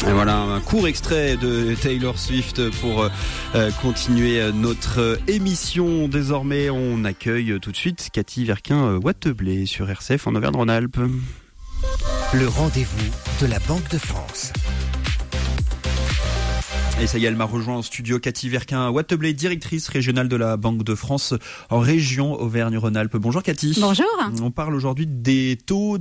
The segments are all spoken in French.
Et voilà un court extrait de Taylor Swift pour continuer notre émission. Désormais, on accueille tout de suite Cathy Verquin-Watteblé sur RCF en Auvergne-Rhône-Alpes. Le rendez-vous de la Banque de France. Et ça y est, elle m'a rejoint en studio, Cathy Verquin-Watteblé, directrice régionale de la Banque de France en région Auvergne-Rhône-Alpes. Bonjour Cathy. Bonjour. On parle aujourd'hui des taux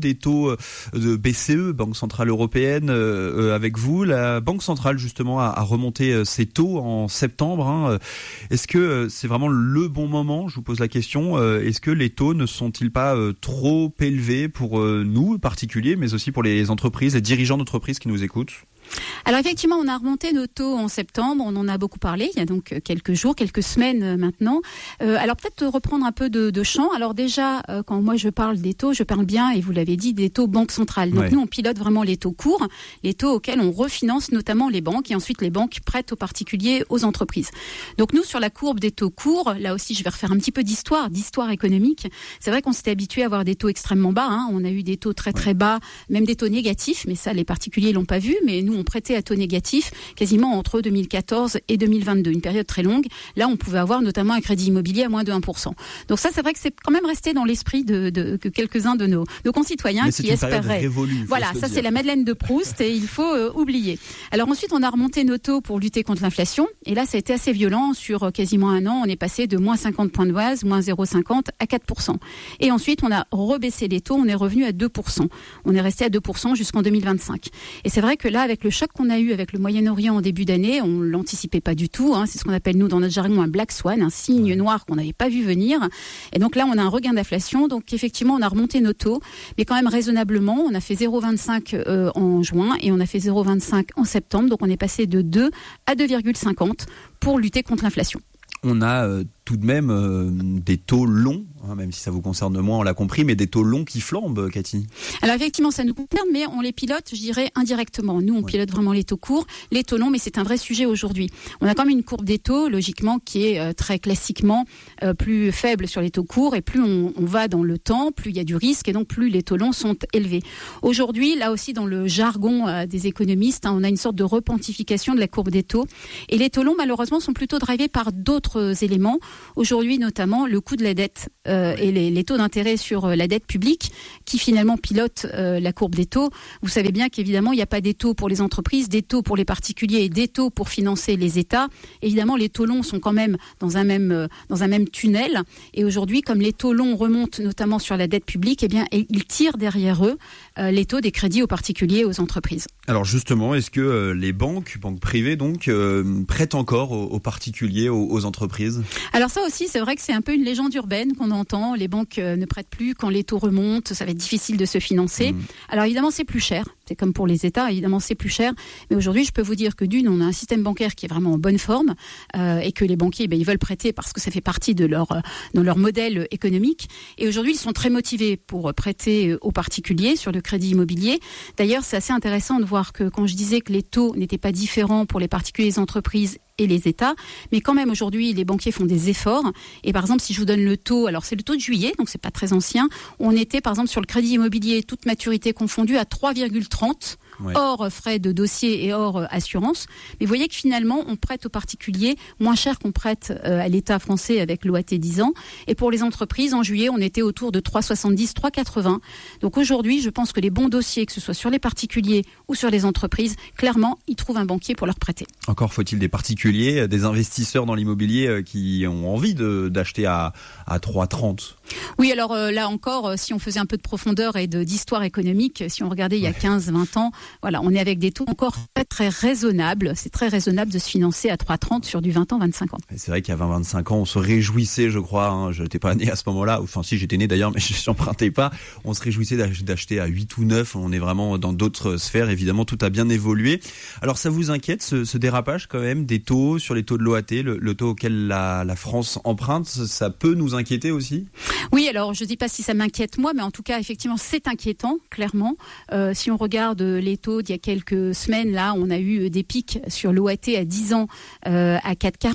de BCE, Banque Centrale Européenne, avec vous. La Banque Centrale justement a remonté ses taux en septembre. Est-ce que c'est vraiment le bon moment? Je vous pose la question. Est-ce que les taux ne sont-ils pas trop élevés pour nous, particuliers, mais aussi pour les entreprises, les dirigeants d'entreprises qui nous écoutent? Alors effectivement, on a remonté nos taux en septembre, on en a beaucoup parlé, il y a donc quelques jours, quelques semaines maintenant. Alors peut-être reprendre un peu de champ. Alors déjà, quand moi je parle des taux, je parle bien, et vous l'avez dit, des taux Banque Centrale. Donc Nous, on pilote vraiment les taux courts, les taux auxquels on refinance notamment les banques, et ensuite les banques prêtent aux particuliers, aux entreprises. Donc nous, sur la courbe des taux courts, là aussi je vais refaire un petit peu d'histoire économique. C'est vrai qu'on s'était habitué à avoir des taux extrêmement bas, On a eu des taux très très bas, même des taux négatifs, mais ça les particuliers l'ont pas vu, mais nous on prêtait à taux négatifs quasiment entre 2014 et 2022, une période très longue. Là, on pouvait avoir notamment un crédit immobilier à moins de 1%. Donc ça, c'est vrai que c'est quand même resté dans l'esprit de quelques-uns de nos concitoyens qui espéraient. Révolue, voilà, ça c'est la Madeleine de Proust et il faut oublier. Alors ensuite, on a remonté nos taux pour lutter contre l'inflation et là, ça a été assez violent. Sur quasiment un an, on est passé de moins 50 points de base, moins 0,50 à 4%. Et ensuite, on a rebaissé les taux, on est revenu à 2%. On est resté à 2% jusqu'en 2025. Et c'est vrai que là, avec le choc qu'on a eu avec le Moyen-Orient en début d'année, on l'anticipait pas du tout. C'est ce qu'on appelle nous dans notre jargon un black swan, un signe noir qu'on n'avait pas vu venir. Et donc là, on a un regain d'inflation. Donc effectivement, on a remonté nos taux, mais quand même raisonnablement. On a fait 0,25 en juin et on a fait 0,25 en septembre. Donc on est passé de 2 à 2,50 pour lutter contre l'inflation. On a tout de même des taux longs, même si ça vous concerne moins, on l'a compris, mais des taux longs qui flambent, Cathy. Alors effectivement, ça nous concerne, mais on les pilote, je dirais, indirectement. Nous, on pilote vraiment les taux courts, les taux longs, mais c'est un vrai sujet aujourd'hui. On a quand même une courbe des taux, logiquement, qui est très classiquement plus faible sur les taux courts, et plus on va dans le temps, plus il y a du risque, et donc plus les taux longs sont élevés. Aujourd'hui, là aussi, dans le jargon des économistes, on a une sorte de repentification de la courbe des taux, et les taux longs, malheureusement, sont plutôt drivés par d'autres éléments. Aujourd'hui, notamment, le coût de la dette et les taux d'intérêt sur la dette publique qui finalement pilotent la courbe des taux. Vous savez bien qu'évidemment, il n'y a pas des taux pour les entreprises, des taux pour les particuliers et des taux pour financer les États. Évidemment, les taux longs sont quand même dans un même tunnel. Et aujourd'hui, comme les taux longs remontent notamment sur la dette publique, eh bien, ils tirent derrière eux les taux des crédits aux particuliers et aux entreprises. Alors justement, est-ce que les banques privées donc, prêtent encore aux particuliers, aux entreprises? Alors ça aussi, c'est vrai que c'est un peu une légende urbaine qu'on entend. Les banques ne prêtent plus quand les taux remontent, ça va être difficile de se financer. Alors évidemment, c'est plus cher. C'est comme pour les États, évidemment, c'est plus cher. Mais aujourd'hui, je peux vous dire que d'une, on a un système bancaire qui est vraiment en bonne forme et que les banquiers, ils veulent prêter parce que ça fait partie de leur modèle économique. Et aujourd'hui, ils sont très motivés pour prêter aux particuliers sur le crédit immobilier. D'ailleurs, c'est assez intéressant de voir que quand je disais que les taux n'étaient pas différents pour les particuliers, les entreprises et les États, mais quand même aujourd'hui les banquiers font des efforts. Et par exemple, si je vous donne le taux, alors c'est le taux de juillet, donc c'est pas très ancien, on était par exemple sur le crédit immobilier toute maturité confondue à 3,30 hors frais de dossier et hors assurance. Mais vous voyez que finalement, on prête aux particuliers moins cher qu'on prête à l'État français avec l'OAT 10 ans. Et pour les entreprises, en juillet, on était autour de 3,70, 3,80. Donc aujourd'hui, je pense que les bons dossiers, que ce soit sur les particuliers ou sur les entreprises, clairement, ils trouvent un banquier pour leur prêter. Encore faut-il des particuliers, des investisseurs dans l'immobilier qui ont envie d'acheter à 3,30. Oui, alors là encore, si on faisait un peu de profondeur et d'histoire économique, si on regardait il y a 15-20 ans, voilà, on est avec des taux encore très, très raisonnables. C'est très raisonnable de se financer à 3,30 sur du 20 ans, 25 ans. Et c'est vrai qu'il y a 20-25 ans, on se réjouissait, je crois, je n'étais pas né à ce moment-là, enfin si j'étais né d'ailleurs, mais je n'empruntais pas, on se réjouissait d'acheter à 8 ou 9, on est vraiment dans d'autres sphères, évidemment, tout a bien évolué. Alors ça vous inquiète, ce dérapage quand même des taux, sur les taux de l'OAT, le taux auquel la France emprunte, ça peut nous inquiéter aussi ? Oui, alors je ne dis pas si ça m'inquiète moi, mais en tout cas, effectivement, c'est inquiétant, clairement. Si on regarde les taux d'il y a quelques semaines, là, on a eu des pics sur l'OAT à 10 ans à 4,40.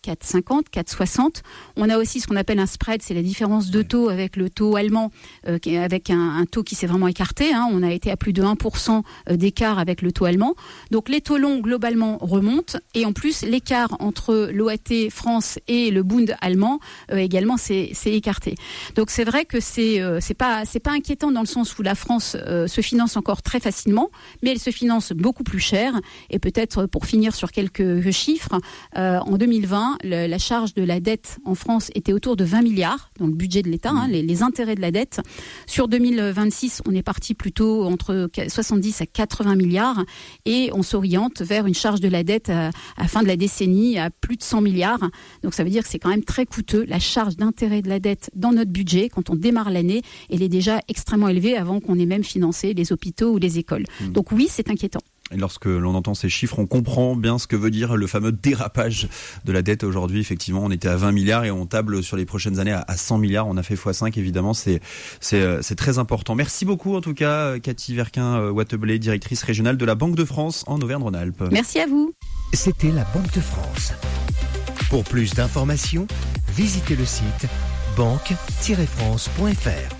4,50, 4,60. On a aussi ce qu'on appelle un spread, c'est la différence de taux avec le taux allemand, avec un taux qui s'est vraiment écarté. On a été à plus de 1% d'écart avec le taux allemand. Donc les taux longs globalement remontent et en plus l'écart entre l'OAT France et le Bund allemand également s'est écarté. Donc c'est vrai que c'est pas inquiétant dans le sens où la France se finance encore très facilement, mais elle se finance beaucoup plus cher. Et peut-être pour finir sur quelques chiffres, en 2020, la charge de la dette en France était autour de 20 milliards dans le budget de l'État, les intérêts de la dette. Sur 2026, on est parti plutôt entre 70 à 80 milliards et on s'oriente vers une charge de la dette à la fin de la décennie à plus de 100 milliards. Donc ça veut dire que c'est quand même très coûteux. La charge d'intérêt de la dette dans notre budget, quand on démarre l'année, elle est déjà extrêmement élevée avant qu'on ait même financé les hôpitaux ou les écoles. Donc oui, c'est inquiétant. Et lorsque l'on entend ces chiffres, on comprend bien ce que veut dire le fameux dérapage de la dette. Aujourd'hui, effectivement, on était à 20 milliards et on table sur les prochaines années à 100 milliards. On a fait x5, évidemment, c'est très important. Merci beaucoup, en tout cas, Cathy Verquin-Wateblé, directrice régionale de la Banque de France en Auvergne-Rhône-Alpes. Merci à vous. C'était la Banque de France. Pour plus d'informations, visitez le site banque-france.fr.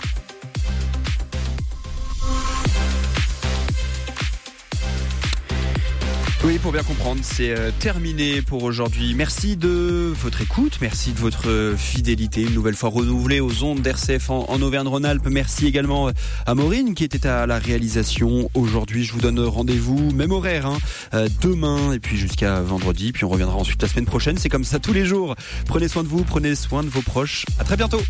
Oui, pour bien comprendre, c'est terminé pour aujourd'hui. Merci de votre écoute, merci de votre fidélité, une nouvelle fois renouvelée aux ondes d'RCF en Auvergne-Rhône-Alpes. Merci également à Maureen qui était à la réalisation aujourd'hui. Je vous donne rendez-vous, même horaire, demain et puis jusqu'à vendredi. Puis on reviendra ensuite la semaine prochaine. C'est comme ça tous les jours. Prenez soin de vous, prenez soin de vos proches. À très bientôt.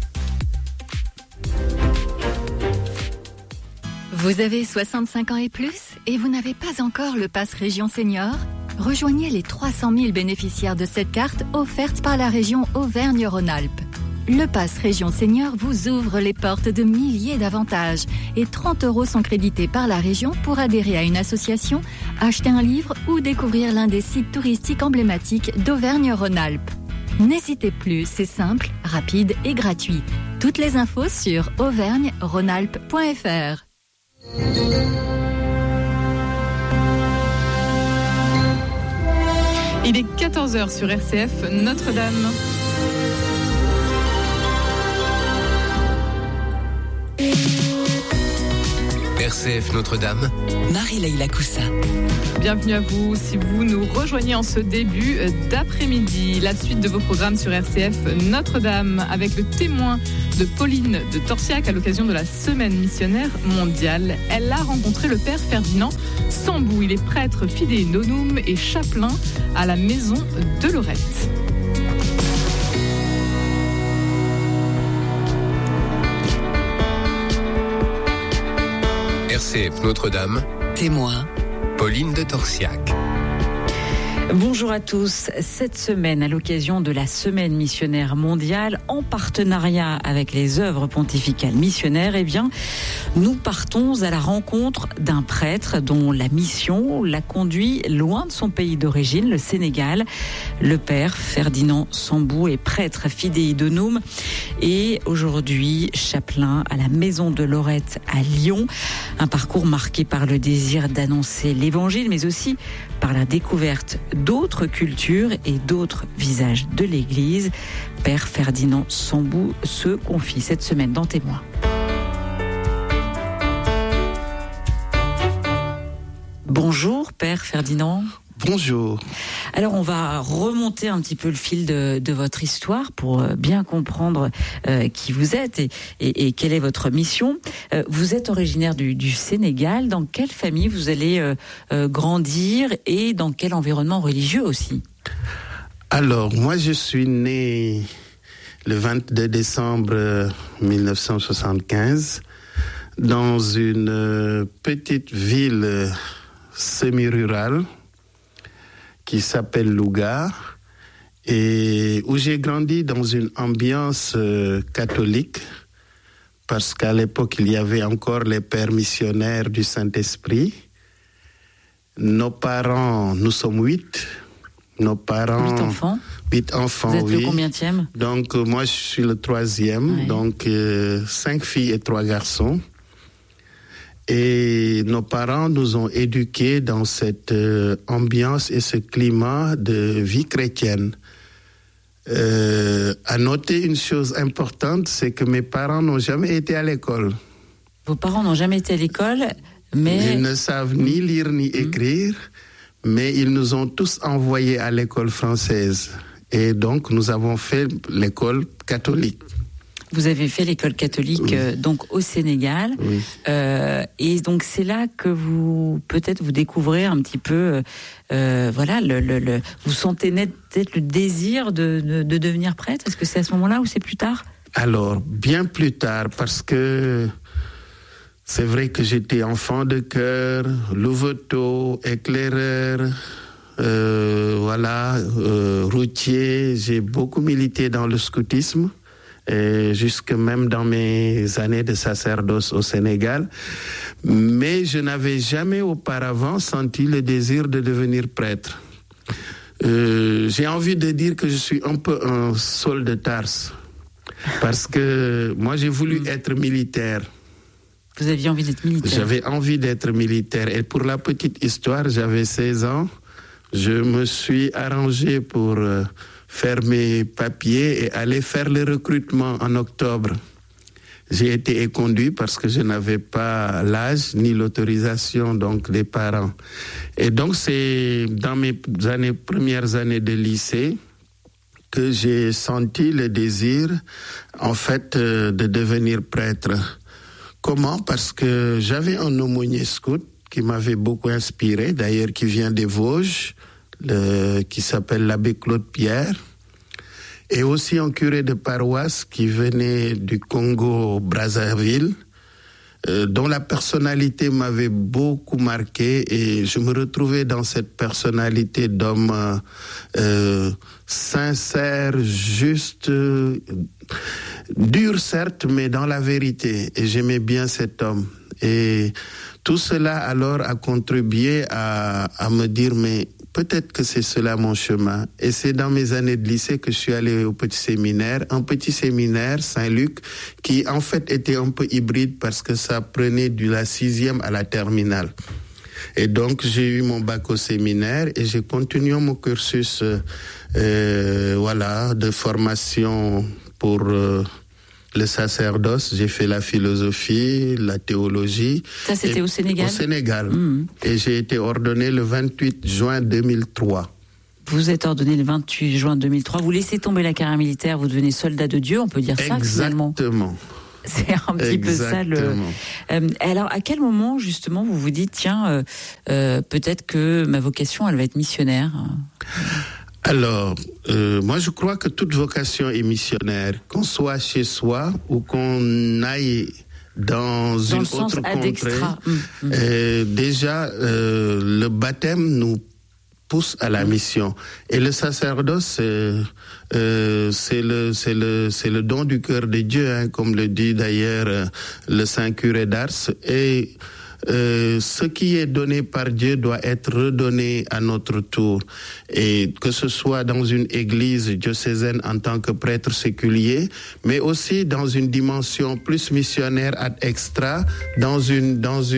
Vous avez 65 ans et plus et vous n'avez pas encore le Pass Région Senior ? Rejoignez les 300 000 bénéficiaires de cette carte offerte par la région Auvergne-Rhône-Alpes. Le Pass Région Senior vous ouvre les portes de milliers d'avantages et 30 € sont crédités par la région pour adhérer à une association, acheter un livre ou découvrir l'un des sites touristiques emblématiques d'Auvergne-Rhône-Alpes. N'hésitez plus, c'est simple, rapide et gratuit. Toutes les infos sur auvergne-rhône-alpes.fr. Il est 14h sur RCF Notre-Dame. RCF Notre-Dame, Marie-Leila Coussa. Bienvenue à vous si vous nous rejoignez en ce début d'après-midi. La suite de vos programmes sur RCF Notre-Dame avec le témoin de Pauline de Torsiac à l'occasion de la semaine missionnaire mondiale. Elle a rencontré le père Ferdinand Sambou. Il est prêtre Fidei Donum et chapelain à la maison de Lorette. RCF Notre-Dame, Témoin, Pauline de Torsiac. Bonjour à tous. Cette semaine, à l'occasion de la Semaine missionnaire mondiale, en partenariat avec les œuvres pontificales missionnaires, nous partons à la rencontre d'un prêtre dont la mission l'a conduit loin de son pays d'origine, le Sénégal. Le père Ferdinand Sambou est prêtre Fidei Donum et aujourd'hui chapelain à la Maison de Lorette à Lyon. Un parcours marqué par le désir d'annoncer l'Évangile, mais aussi par la découverte d'autres cultures et d'autres visages de l'Église. Père Ferdinand Sambou se confie cette semaine dans Témoin. Bonjour Père Ferdinand. Bonjour. Alors on va remonter un petit peu le fil de votre histoire pour bien comprendre qui vous êtes et quelle est votre mission. Vous êtes originaire du Sénégal. Dans quelle famille vous allez grandir et dans quel environnement religieux aussi ? Alors, moi je suis né le 22 décembre 1975 dans une petite ville semi-rurale qui s'appelle Louga et où j'ai grandi dans une ambiance catholique parce qu'à l'époque il y avait encore les pères missionnaires du Saint-Esprit. Nos parents, nous sommes 8. Nos parents... 8 enfants. 8 enfants, vous êtes oui. le combienième ? Donc moi je suis le 3e, oui. Donc 5 filles et 3 garçons. Et nos parents nous ont éduqués dans cette ambiance et ce climat de vie chrétienne. À noter une chose importante, c'est que mes parents n'ont jamais été à l'école. Vos parents n'ont jamais été à l'école, mais... Ils ne savent ni lire ni écrire, mais ils nous ont tous envoyés à l'école française. Et donc, nous avons fait l'école catholique. Vous avez fait l'école catholique donc au Sénégal, et donc c'est là que vous peut-être vous découvrez un petit peu, voilà, vous sentez peut-être le désir de devenir prêtre. Est-ce que c'est à ce moment-là ou c'est plus tard? Alors bien plus tard, parce que c'est vrai que j'étais enfant de chœur, louveteau, éclaireur. Routier. J'ai beaucoup milité dans le scoutisme. Et jusque même dans mes années de sacerdoce au Sénégal. Mais je n'avais jamais auparavant senti le désir de devenir prêtre. J'ai envie de dire que je suis un peu un Saul de Tarse. Parce que moi, j'ai voulu être militaire. Vous aviez envie d'être militaire? J'avais envie d'être militaire. Et pour la petite histoire, j'avais 16 ans. Je me suis arrangé pour... faire mes papiers et aller faire le recrutement en octobre. J'ai été éconduit parce que je n'avais pas l'âge ni l'autorisation donc des parents. Et donc c'est dans mes premières années de lycée que j'ai senti le désir en fait de devenir prêtre. Comment? Parce que j'avais un aumônier scout qui m'avait beaucoup inspiré, d'ailleurs qui vient des Vosges, qui s'appelle l'abbé Claude Pierre, et aussi un curé de paroisse qui venait du Congo-Brazzaville, dont la personnalité m'avait beaucoup marqué, et je me retrouvais dans cette personnalité d'homme sincère, juste, dur certes, mais dans la vérité, et j'aimais bien cet homme. Et tout cela alors a contribué à me dire, mais peut-être que c'est cela mon chemin. Et c'est dans mes années de lycée que je suis allé au petit séminaire, Saint-Luc, qui en fait était un peu hybride parce que ça prenait de la 6e à la terminale. Et donc j'ai eu mon bac au séminaire et j'ai continué mon cursus de formation pour... le sacerdoce, j'ai fait la philosophie, la théologie. Ça, c'était au Sénégal? Au Sénégal. Et j'ai été ordonné le 28 juin 2003. Vous êtes ordonné le 28 juin 2003. Vous laissez tomber la carrière militaire, vous devenez soldat de Dieu, on peut dire ça finalement. Exactement. C'est un petit peu ça. Alors, à quel moment, justement, vous vous dites, tiens, peut-être que ma vocation, elle va être missionnaire? Alors, moi je crois que toute vocation est missionnaire, qu'on soit chez soi ou qu'on aille dans une autre contrée. Déjà, le baptême nous pousse à la mission. Et le sacerdoce, c'est le don du cœur de Dieu, hein, comme le dit d'ailleurs le saint curé d'Ars. Et ce qui est donné par Dieu doit être redonné à notre tour. Et que ce soit dans une église diocésaine en tant que prêtre séculier, mais aussi dans une dimension plus missionnaire ad extra, dans une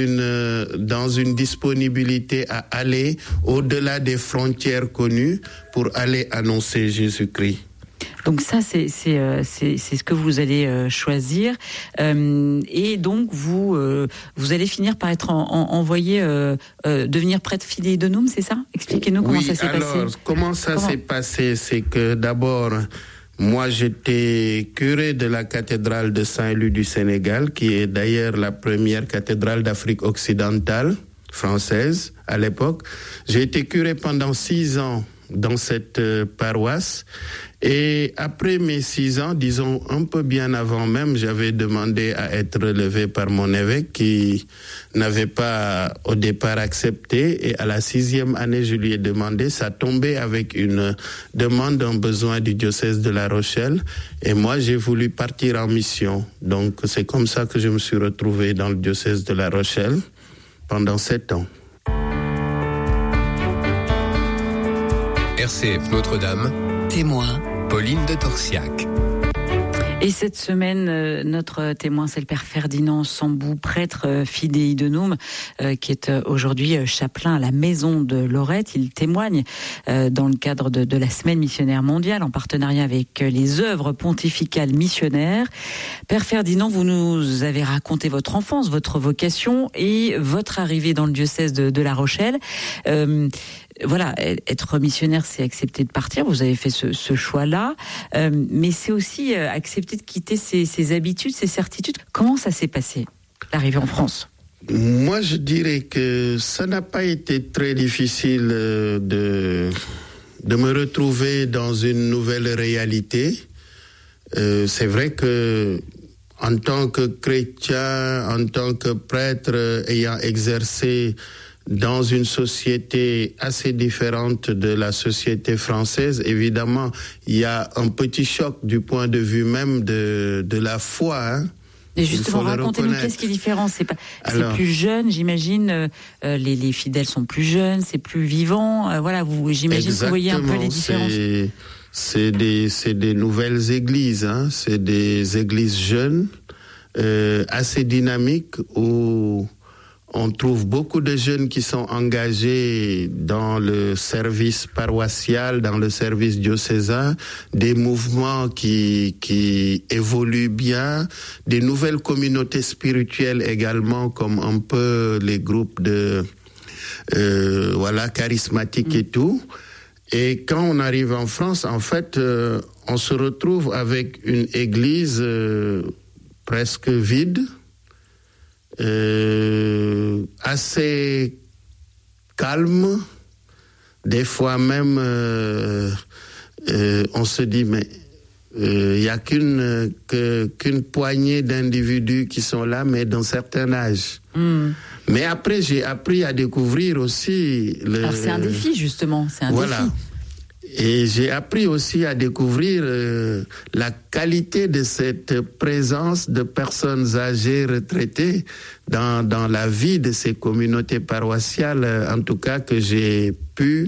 disponibilité à aller au-delà des frontières connues pour aller annoncer Jésus-Christ. Donc ça, c'est ce que vous allez choisir. Et donc, vous allez finir par être envoyé, devenir prêtre fidei donum, c'est ça? Expliquez-nous comment ça s'est passé. Comment ça s'est passé? C'est que d'abord, moi, j'étais curé de la cathédrale de Saint-Louis du Sénégal, qui est d'ailleurs la première cathédrale d'Afrique occidentale, française, à l'époque. J'ai été curé pendant 6 ans dans cette paroisse. Et après mes 6 ans, disons un peu bien avant même, j'avais demandé à être relevé par mon évêque qui n'avait pas au départ accepté. Et à la 6e année, je lui ai demandé, ça tombait avec une demande, un besoin du diocèse de La Rochelle. Et moi, j'ai voulu partir en mission. Donc c'est comme ça que je me suis retrouvé dans le diocèse de La Rochelle pendant 7 ans. RCF Notre-Dame, témoin, Pauline de Torsiac. Et cette semaine, notre témoin, c'est le père Ferdinand Sambou, prêtre fidei donum, qui est aujourd'hui chapelain à la Maison de Lorette. Il témoigne dans le cadre de la Semaine missionnaire mondiale, en partenariat avec les œuvres pontificales missionnaires. Père Ferdinand, vous nous avez raconté votre enfance, votre vocation et votre arrivée dans le diocèse de La Rochelle. Voilà, être missionnaire, c'est accepter de partir. Vous avez fait ce choix-là, mais c'est aussi accepter de quitter ses habitudes, ses certitudes. Comment ça s'est passé, l'arrivée en France ? Moi, je dirais que ça n'a pas été très difficile de me retrouver dans une nouvelle réalité. C'est vrai que en tant que chrétien, en tant que prêtre ayant exercé dans une société assez différente de la société française, évidemment, il y a un petit choc du point de vue même de la foi. Hein. Et justement, racontez-nous, qu'est-ce qui est différent ? C'est plus jeune, j'imagine, les fidèles sont plus jeunes, c'est plus vivant, voilà, j'imagine que vous voyez un peu les différences. C'est des nouvelles églises, hein. C'est des églises jeunes, assez dynamiques, où on trouve beaucoup de jeunes qui sont engagés dans le service paroissial, dans le service diocésain, des mouvements qui évoluent bien, des nouvelles communautés spirituelles également, comme un peu les groupes charismatiques et tout. Et quand on arrive en France, en fait, on se retrouve avec une église presque vide, assez calme. Des fois même, on se dit, mais il n'y a qu'une poignée d'individus qui sont là, mais d'un certain âge. Mais après, j'ai appris à découvrir aussi... Alors c'est un défi, justement, c'est un défi. Et j'ai appris aussi à découvrir la qualité de cette présence de personnes âgées retraitées dans la vie de ces communautés paroissiales, en tout cas que j'ai pu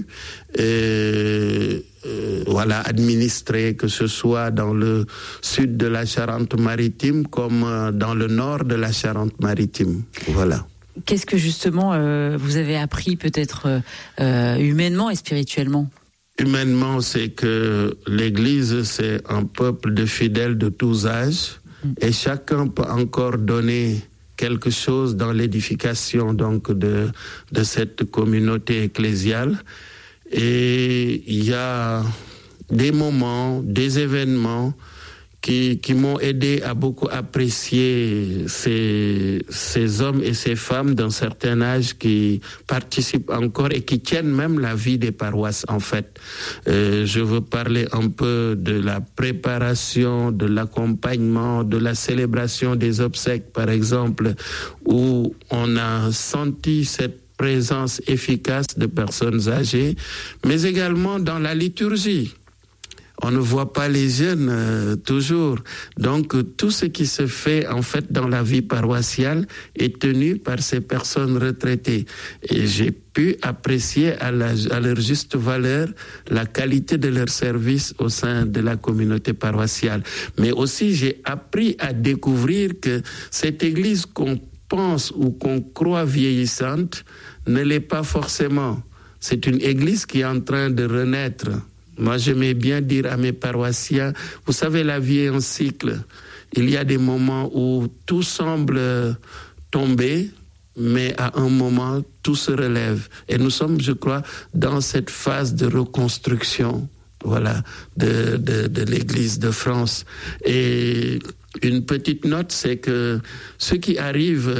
administrer, que ce soit dans le sud de la Charente-Maritime comme dans le nord de la Charente-Maritime. Voilà. Qu'est-ce que justement vous avez appris peut-être humainement et spirituellement ? Humainement, c'est que l'Église, c'est un peuple de fidèles de tous âges, et chacun peut encore donner quelque chose dans l'édification donc de cette communauté ecclésiale. Et il y a des moments, des événements qui m'ont aidé à beaucoup apprécier ces hommes et ces femmes d'un certain âge qui participent encore et qui tiennent même la vie des paroisses, en fait. Je veux parler un peu de la préparation, de l'accompagnement, de la célébration des obsèques, par exemple, où on a senti cette présence efficace de personnes âgées, mais également dans la liturgie. On ne voit pas les jeunes toujours. Donc, tout ce qui se fait, en fait, dans la vie paroissiale est tenu par ces personnes retraitées. Et j'ai pu apprécier à leur juste valeur la qualité de leur service au sein de la communauté paroissiale. Mais aussi, j'ai appris à découvrir que cette église qu'on pense ou qu'on croit vieillissante ne l'est pas forcément. C'est une église qui est en train de renaître. Moi, j'aimais bien dire à mes paroissiens, vous savez, la vie est un cycle. Il y a des moments où tout semble tomber, mais à un moment, tout se relève. Et nous sommes, je crois, dans cette phase de reconstruction, voilà, de l'Église de France. Et une petite note, c'est que ce qui est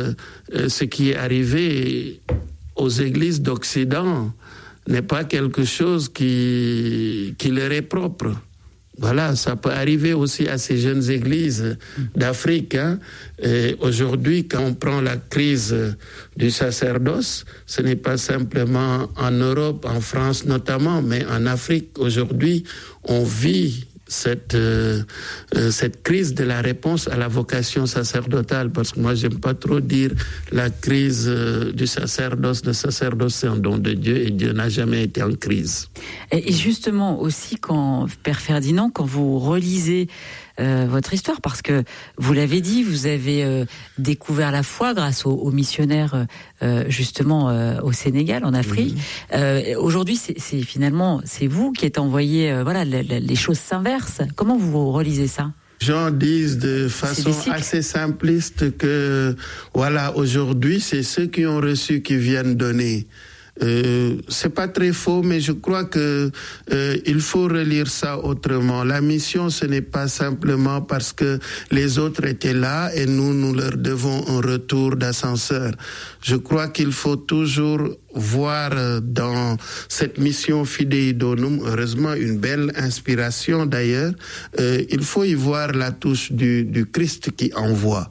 arrivé aux églises d'Occident n'est pas quelque chose qui leur est propre. Voilà, ça peut arriver aussi à ces jeunes églises d'Afrique. Hein. Et aujourd'hui, quand on prend la crise du sacerdoce, ce n'est pas simplement en Europe, en France notamment, mais en Afrique. Aujourd'hui, on vit cette crise de la réponse à la vocation sacerdotale, parce que moi j'aime pas trop dire la crise du sacerdoce. Le sacerdoce c'est un don de Dieu et Dieu n'a jamais été en crise. Et justement aussi, Père Ferdinand, quand vous relisez votre histoire, parce que vous l'avez dit, vous avez découvert la foi grâce aux missionnaires justement au Sénégal, en Afrique. Aujourd'hui, c'est finalement vous qui êtes envoyé. Les choses s'inversent. Comment vous relisez ça? Gens disent de façon assez simpliste que aujourd'hui, c'est ceux qui ont reçu qui viennent donner. C'est pas très faux, mais je crois que il faut relire ça autrement. La mission, ce n'est pas simplement parce que les autres étaient là et nous leur devons un retour d'ascenseur. Je crois qu'il faut toujours voir dans cette mission Fidei Donum, heureusement une belle inspiration d'ailleurs, il faut y voir la touche du Christ qui envoie.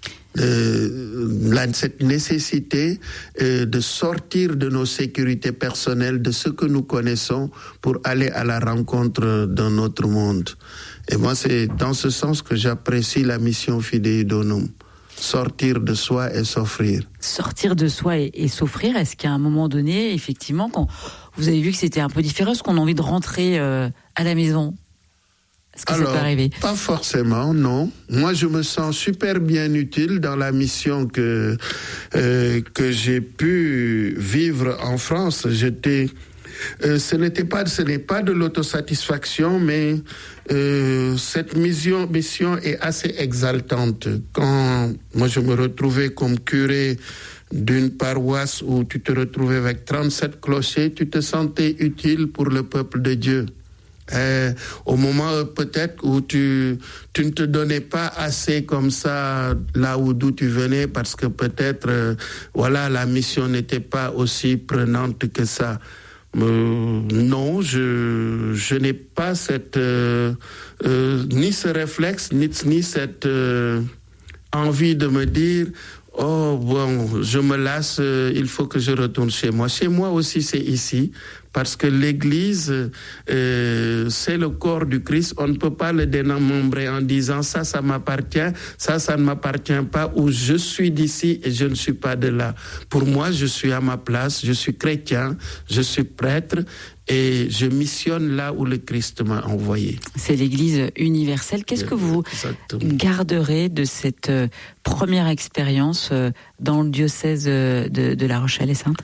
Cette nécessité de sortir de nos sécurités personnelles, de ce que nous connaissons, pour aller à la rencontre d'un autre monde. Et moi, c'est dans ce sens que j'apprécie la mission Fidei Donum. Sortir de soi et s'offrir. Sortir de soi et s'offrir, est-ce qu'à un moment donné, effectivement, quand vous avez vu que c'était un peu différent, est-ce qu'on a envie de rentrer à la maison ? Est-ce que ça peut arriver ? Pas forcément, non. Moi, je me sens super bien utile dans la mission que j'ai pu vivre en France. Ce n'est pas de l'autosatisfaction, mais cette mission est assez exaltante. Quand moi je me retrouvais comme curé d'une paroisse où tu te retrouvais avec 37 clochers, tu te sentais utile pour le peuple de Dieu. Au moment peut-être où tu ne te donnais pas assez comme ça là d'où tu venais, parce que peut-être la mission n'était pas aussi prenante que ça. Non, je n'ai pas cette ni ce réflexe ni cette envie de me dire je me lasse, il faut que je retourne chez moi. Chez moi aussi, c'est ici, parce que l'Église, c'est le corps du Christ. On ne peut pas le démembrer en disant ça m'appartient, ça ne m'appartient pas, ou je suis d'ici et je ne suis pas de là. Pour moi, je suis à ma place, je suis chrétien, je suis prêtre, et je missionne là où le Christ m'a envoyé. C'est l'Église universelle. Qu'est-ce que vous garderez de cette première expérience dans le diocèse de La Rochelle et Sainte ?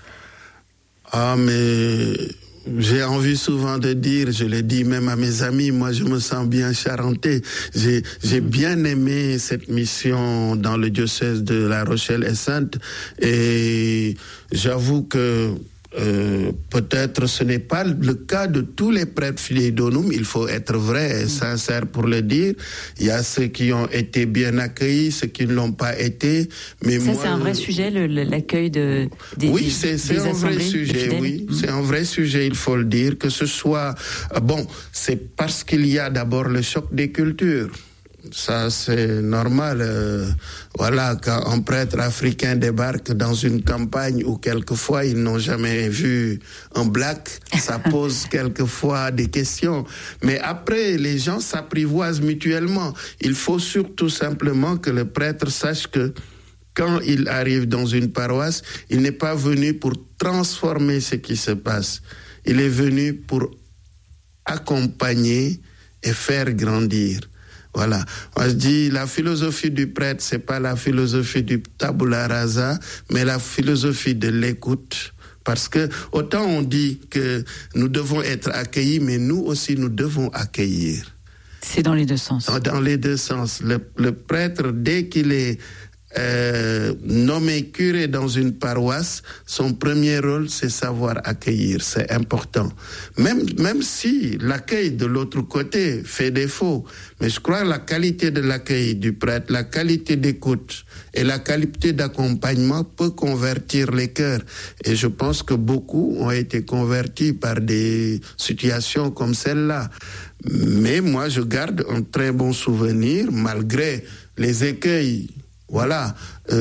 Mais j'ai envie souvent de dire, je le dis même à mes amis, moi je me sens bien charentais. J'ai bien aimé cette mission dans le diocèse de La Rochelle et Sainte, et j'avoue que peut-être ce n'est pas le cas de tous les prêtres Fidei Donum, il faut être vrai et sincère pour le dire. Il y a ceux qui ont été bien accueillis, ceux qui ne l'ont pas été. Mais ça, c'est un vrai sujet, l'accueil des c'est un vrai sujet, oui. C'est un vrai sujet, il faut le dire, que ce soit... c'est parce qu'il y a d'abord le choc des cultures. Ça, c'est normal. Quand un prêtre africain débarque dans une campagne où quelquefois ils n'ont jamais vu un black, ça pose quelquefois des questions. Mais après, les gens s'apprivoisent mutuellement. Il faut surtout simplement que le prêtre sache que quand il arrive dans une paroisse, il n'est pas venu pour transformer ce qui se passe. Il est venu pour accompagner et faire grandir. Voilà. Moi, je dis, la philosophie du prêtre, c'est pas la philosophie du tabula rasa, mais la philosophie de l'écoute. Parce que, autant on dit que nous devons être accueillis, mais nous aussi, nous devons accueillir. C'est dans les deux sens. Dans les deux sens. Le prêtre, dès qu'il est nommé curé dans une paroisse, son premier rôle, c'est savoir accueillir. C'est important. Même si l'accueil de l'autre côté fait défaut, mais je crois que la qualité de l'accueil du prêtre, la qualité d'écoute et la qualité d'accompagnement peut convertir les cœurs. Et je pense que beaucoup ont été convertis par des situations comme celle-là. Mais moi, je garde un très bon souvenir, malgré les écueils. Voilà,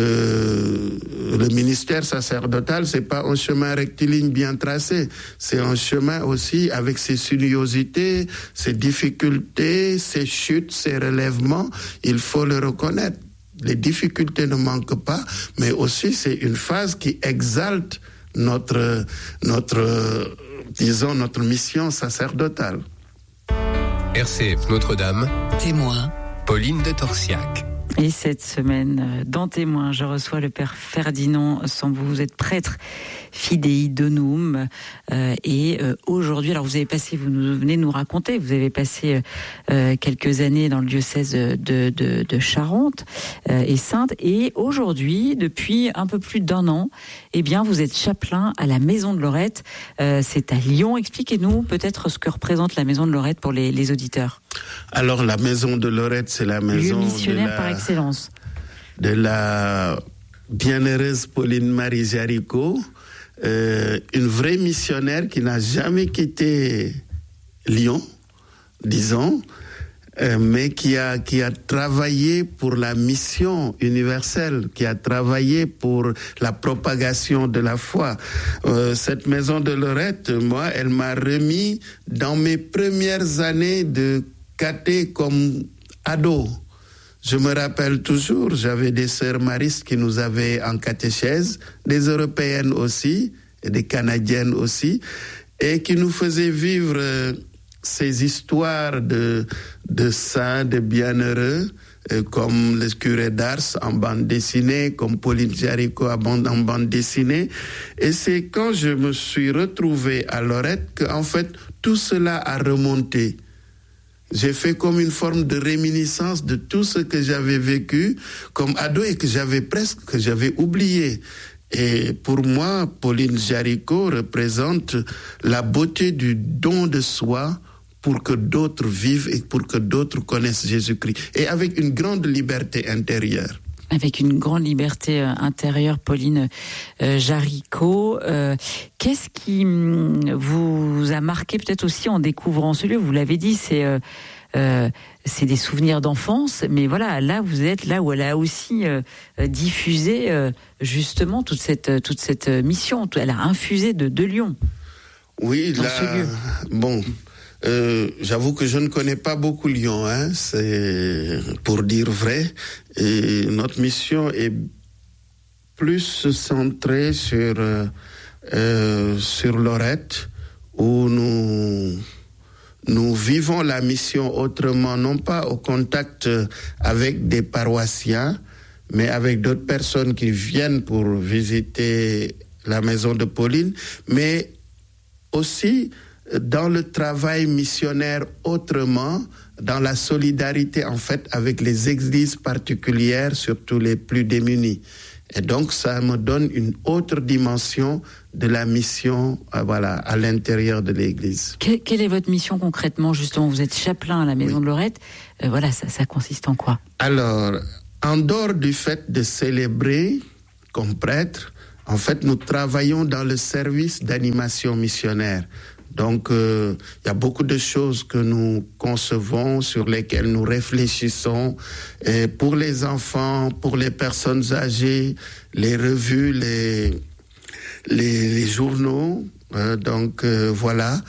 le ministère sacerdotal, c'est pas un chemin rectiligne bien tracé, c'est un chemin aussi avec ses sinuosités, ses difficultés, ses chutes, ses relèvements, il faut le reconnaître. Les difficultés ne manquent pas, mais aussi c'est une phase qui exalte notre mission sacerdotale. RCF Notre-Dame, témoin Pauline de Torsiac. Et cette semaine, dans Témoins, je reçois le père Ferdinand Sambou. Vous êtes prêtre fidei donum. Et aujourd'hui, alors vous venez nous raconter, vous avez passé quelques années dans le diocèse de Charente et Saintes. Et aujourd'hui, depuis un peu plus d'1 an, eh bien, vous êtes chapelain à la Maison de Lorette. C'est à Lyon. Expliquez-nous peut-être ce que représente la Maison de Lorette pour les auditeurs. Alors, la Maison de Lorette, c'est la maison lieu missionnaire par excellence de la bienheureuse Pauline Marie Jaricot, une vraie missionnaire qui n'a jamais quitté Lyon, disons, mais qui a travaillé pour la mission universelle, qui a travaillé pour la propagation de la foi. Cette Maison de Lorette, moi, elle m'a remis dans mes premières années de caté comme ado. Je me rappelle toujours, j'avais des sœurs maristes qui nous avaient en catéchèse, des européennes aussi, et des canadiennes aussi, et qui nous faisaient vivre ces histoires de saints, de bienheureux, comme le curé d'Ars en bande dessinée, comme Pauline Jaricot en bande dessinée. Et c'est quand je me suis retrouvé à Lorette qu'en fait, tout cela a remonté. J'ai fait comme une forme de réminiscence de tout ce que j'avais vécu comme ado et que j'avais oublié. Et pour moi, Pauline Jaricot représente la beauté du don de soi pour que d'autres vivent et pour que d'autres connaissent Jésus-Christ. Et avec une grande liberté intérieure. Avec une grande liberté intérieure, Pauline Jaricot. Qu'est-ce qui vous a marqué peut-être aussi en découvrant ce lieu ? Vous l'avez dit, c'est des souvenirs d'enfance, mais voilà, là vous êtes là où elle a aussi diffusé justement toute cette mission. Elle a infusé de Lyon. Oui, dans ce lieu. Bon. J'avoue que je ne connais pas beaucoup Lyon, c'est pour dire vrai. Et notre mission est plus centrée sur Lorette, où nous vivons la mission autrement, non pas au contact avec des paroissiens, mais avec d'autres personnes qui viennent pour visiter la maison de Pauline, mais aussi dans le travail missionnaire autrement, dans la solidarité en fait avec les églises particulières, surtout les plus démunies. Et donc ça me donne une autre dimension de la mission à l'intérieur de l'église. Quelle est votre mission concrètement justement ? Vous êtes chapelain à la Maison de Lorette, ça consiste en quoi ? Alors, en dehors du fait de célébrer comme prêtre, en fait nous travaillons dans le service d'animation missionnaire. Donc, il y a beaucoup de choses que nous concevons, sur lesquelles nous réfléchissons. Et pour les enfants, pour les personnes âgées, les revues, les journaux. Voilà.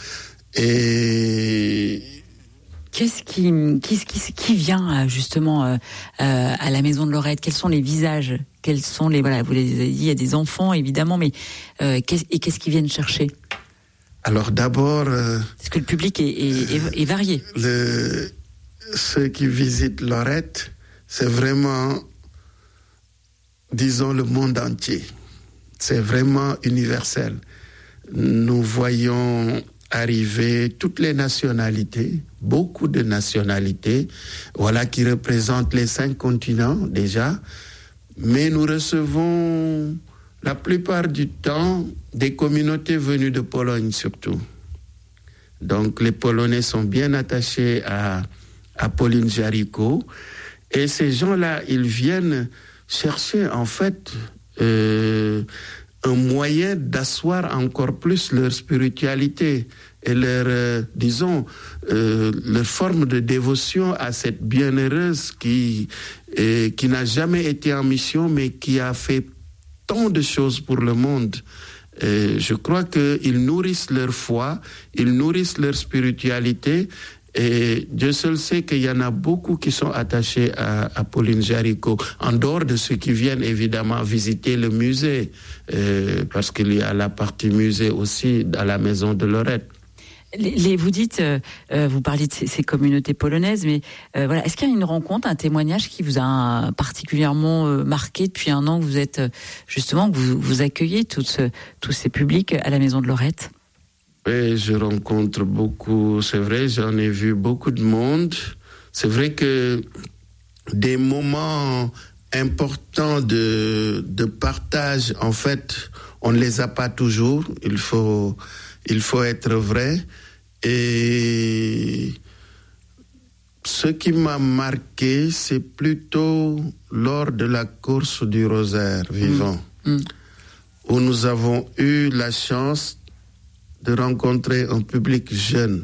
Et Qu'est-ce qui vient justement à la Maison de Lorette ? Quels sont les visages ? Quels sont vous l'avez dit, il y a des enfants évidemment, mais qu'est-ce qu'ils viennent chercher ? Alors d'abord... Parce que le public est varié. Ceux qui visitent Lorette, c'est vraiment, disons, le monde entier. C'est vraiment universel. Nous voyons arriver toutes les nationalités, beaucoup de nationalités, qui représentent les 5 continents déjà. Mais nous recevons... la plupart du temps, des communautés venues de Pologne surtout. Donc les Polonais sont bien attachés à Pauline Jaricot. Et ces gens-là, ils viennent chercher en fait un moyen d'asseoir encore plus leur spiritualité et leur forme de dévotion à cette bienheureuse qui n'a jamais été en mission, mais qui a fait tant de choses pour le monde. Je crois qu'ils nourrissent leur foi, ils nourrissent leur spiritualité, et Dieu seul sait qu'il y en a beaucoup qui sont attachés à Pauline Jaricot, en dehors de ceux qui viennent évidemment visiter le musée, parce qu'il y a la partie musée aussi à la Maison de Lorette. Vous dites, vous parliez de ces communautés polonaises, mais voilà, est-ce qu'il y a une rencontre, un témoignage qui vous a particulièrement marqué depuis un an que vous êtes justement, que vous accueillez tous ces publics à la Maison de Lorette? Oui, je rencontre beaucoup, c'est vrai, j'en ai vu beaucoup de monde. C'est vrai que des moments importants de partage, en fait, on ne les a pas toujours. Il faut être vrai. Et ce qui m'a marqué, c'est plutôt lors de la course du rosaire vivant, où nous avons eu la chance de rencontrer un public jeune.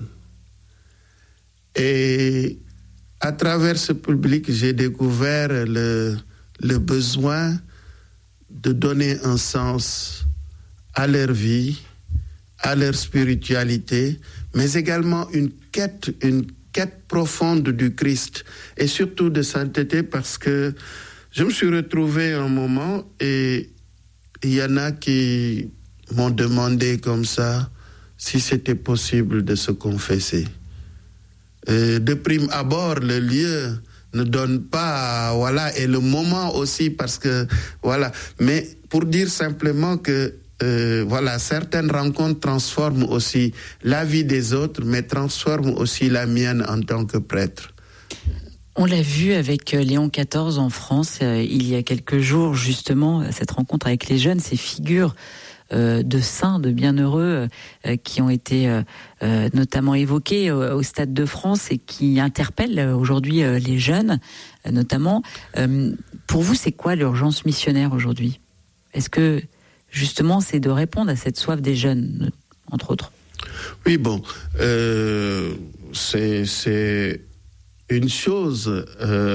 Et à travers ce public, j'ai découvert le besoin de donner un sens à leur vie, à leur spiritualité, mais également une quête profonde du Christ et surtout de sainteté, parce que je me suis retrouvé un moment et il y en a qui m'ont demandé comme ça si c'était possible de se confesser. De prime abord, le lieu ne donne pas, voilà, et le moment aussi, parce que, voilà. Mais pour dire simplement que, voilà, certaines rencontres transforment aussi la vie des autres, mais transforment aussi la mienne en tant que prêtre. On l'a vu avec Léon XIV en France, il y a quelques jours, justement, cette rencontre avec les jeunes, ces figures de saints, de bienheureux qui ont été notamment évoqués au Stade de France et qui interpellent aujourd'hui les jeunes, notamment. Pour vous, c'est quoi l'urgence missionnaire aujourd'hui? Est-ce que, justement, c'est de répondre à cette soif des jeunes, entre autres? Oui, bon, c'est une chose...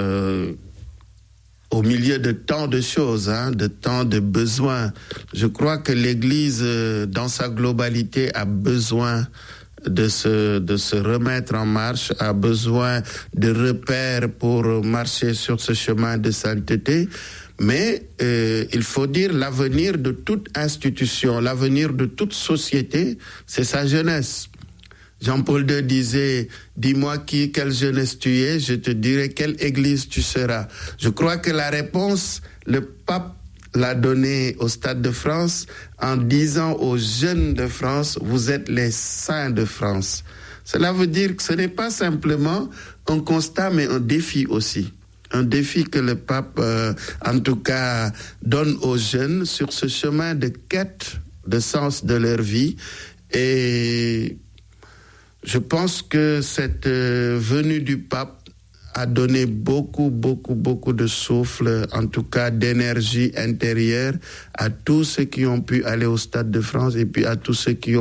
au milieu de tant de choses, de tant de besoins. Je crois que l'Église, dans sa globalité, a besoin de se remettre en marche, a besoin de repères pour marcher sur ce chemin de sainteté. Mais il faut dire l'avenir de toute institution, l'avenir de toute société, c'est sa jeunesse. Jean-Paul II disait, dis-moi quelle jeunesse tu es, je te dirai quelle église tu seras. Je crois que la réponse, le pape l'a donnée au Stade de France en disant aux jeunes de France, vous êtes les saints de France. Cela veut dire que ce n'est pas simplement un constat, mais un défi aussi. Un défi que le pape, en tout cas, donne aux jeunes sur ce chemin de quête de sens de leur vie. Et je pense que cette venue du pape a donné beaucoup de souffle, en tout cas d'énergie intérieure à tous ceux qui ont pu aller au Stade de France et puis à tous ceux qui ont